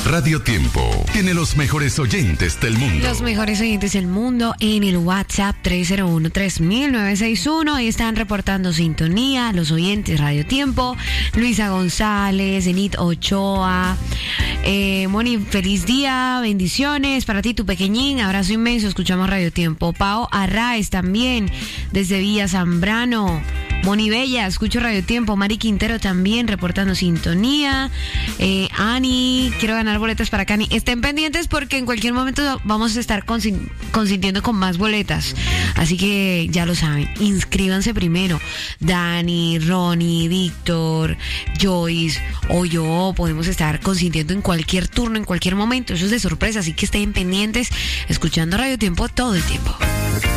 Radio Tiempo tiene los mejores oyentes del mundo. Los mejores oyentes del mundo en el WhatsApp 301-3961. Ahí están reportando sintonía los oyentes Radio Tiempo. Luisa González, Enid Ochoa. Moni, feliz día, bendiciones para ti, tu pequeñín, abrazo inmenso, escuchamos Radio Tiempo. Pao Arraez también, desde Villa Zambrano. Moni Bella, escucho Radio Tiempo. Mari Quintero también reportando sintonía. Ani, quiero ganar boletas para Cani. Estén pendientes porque en cualquier momento vamos a estar consintiendo con más boletas. Así que ya lo saben, inscríbanse primero. Dani, Ronnie, Víctor, Joyce o yo podemos estar consintiendo en cualquier turno, en cualquier momento. Eso es de sorpresa, así que estén pendientes escuchando Radio Tiempo todo el tiempo.